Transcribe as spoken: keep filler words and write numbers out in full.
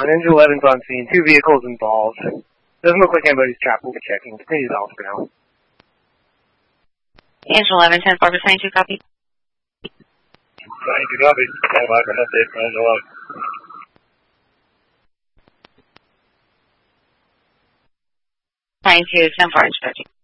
On engine eleven's on scene. Two vehicles involved. Doesn't look like anybody's trapped. We'll be checking. Continues off for now. Engine eleven, ten four, ninety-two, copy. ninety-two, copy. Stand by for an update from engine eleven. ninety-two, ten four, inspecting.